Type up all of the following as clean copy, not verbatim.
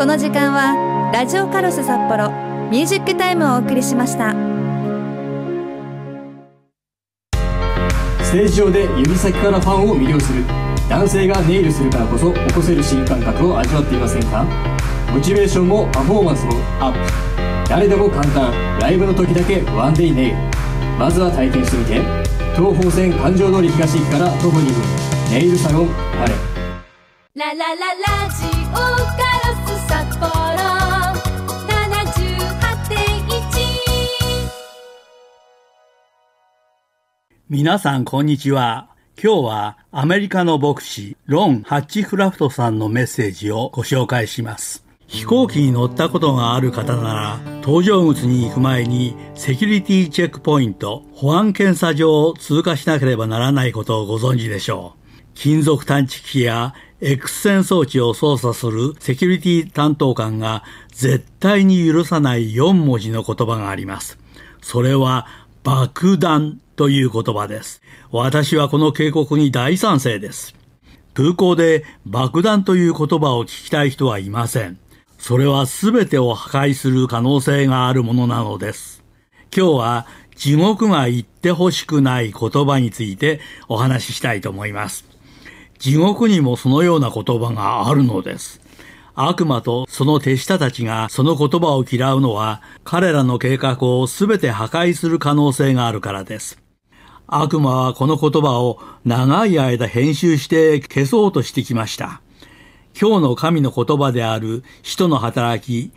この時間はラジオカロス札幌ミュージックタイムをお送りしました。 ステージ上で指先からファンを魅了する、男性がネイルするからこそ起こせる新感覚を味わっていませんか？モチベーションもパフォーマンスもアップ。誰でも簡単、ライブの時だけワンデイネイル。まずは体験してみて。東邦線環状通り東駅から徒歩2分、ネイルサロンパレ。 ララララジオカロス札幌 78.1。 皆さんこんにちは。今日はアメリカの牧師ロン・ハッチクラフトさんのメッセージをご紹介します。飛行機に乗ったことがある方なら、搭乗口に行く前にセキュリティチェックポイント、保安検査場を通過しなければならないことをご存知でしょう。金属探知機やX線装置を操作するセキュリティ担当官が絶対に許さない4文字の言葉があります。それは爆弾という言葉です。私はこの警告に大賛成です。空港で爆弾という言葉を聞きたい人はいません。それは全てを破壊する可能性があるものなのです。今日は地獄が言ってほしくない言葉についてお話ししたいと思います。地獄にもそのような言葉があるのです。悪魔とその手下たちがその言葉を嫌うのは、彼らの計画を全て破壊する可能性があるからです。悪魔はこの言葉を長い間編集して消そうとしてきました。今日の神の言葉である使徒の働き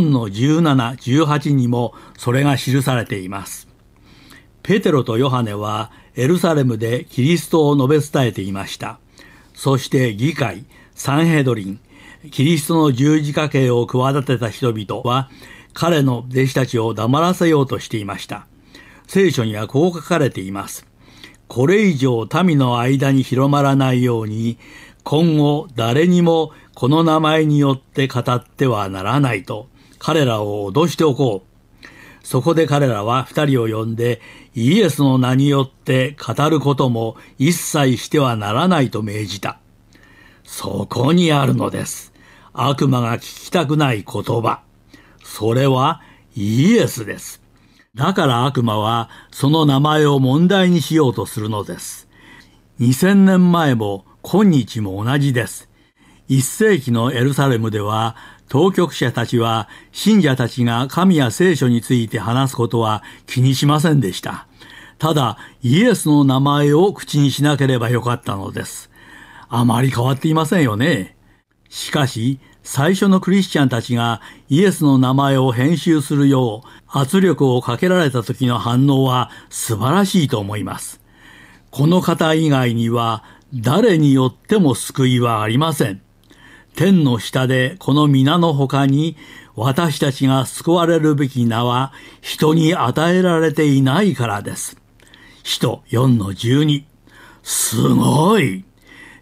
4-17-18 にもそれが記されています。ペテロとヨハネはエルサレムでキリストを述べ伝えていました。そして議会、サンヘドリン、キリストの十字架刑を企てた人々は彼の弟子たちを黙らせようとしていました。聖書にはこう書かれています。これ以上民の間に広まらないように、今後誰にもこの名前によって語ってはならないと彼らを脅しておこう。そこで彼らは二人を呼んでイエスの名によって語ることも一切してはならないと命じた。そこにあるのです。悪魔が聞きたくない言葉。それはイエスです。だから悪魔はその名前を問題にしようとするのです。2000年前も今日も同じです。1世紀のエルサレムでは、当局者たちは信者たちが神や聖書について話すことは気にしませんでした。ただ、イエスの名前を口にしなければよかったのです。あまり変わっていませんよね。しかし、最初のクリスチャンたちがイエスの名前を編集するよう圧力をかけられた時の反応は素晴らしいと思います。この方以外には誰によっても救いはありません。天の下でこの皆の他に私たちが救われるべき名は人に与えられていないからです。使徒 4-12。すごい。